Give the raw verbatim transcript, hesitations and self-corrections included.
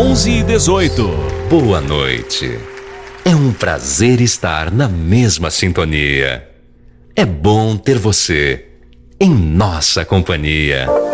onze e dezoito. Boa noite. É um prazer estar na mesma sintonia. É bom ter você em nossa companhia.